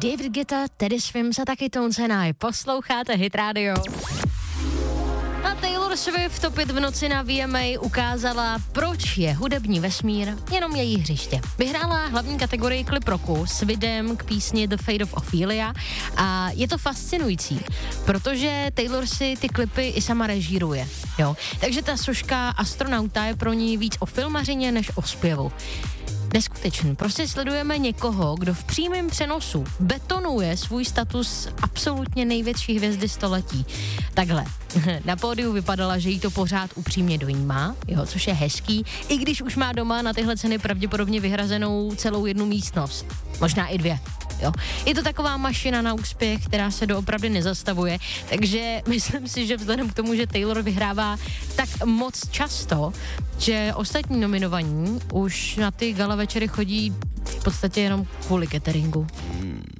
David Guetta, Teddy Swims a taky Tones and I. Posloucháte Hit Radio. A Taylor Swift v Top 5 v noci na VMA ukázala, proč je hudební vesmír jenom její hřiště. Vyhrála hlavní kategorii klip roku s videem k písni The Fate of Ophelia a je to fascinující, protože Taylor si ty klipy i sama režíruje. Jo? Takže ta soška astronauta je pro ní víc o filmařině než o zpěvu. Neskutečný. Prostě sledujeme někoho, kdo v přímém přenosu betonuje svůj status absolutně největší hvězdy století. Takhle. Na pódiu vypadala, že jí to pořád upřímně dojímá, jo, což je hezký, i když už má doma na tyhle ceny pravděpodobně vyhrazenou celou jednu místnost. Možná i 2. Jo. Je to taková mašina na úspěch, která se doopravdy nezastavuje, takže myslím si, že vzhledem k tomu, že Taylor vyhrává tak moc často, že ostatní nominovaní už na ty gala večery chodí v podstatě jenom kvůli cateringu.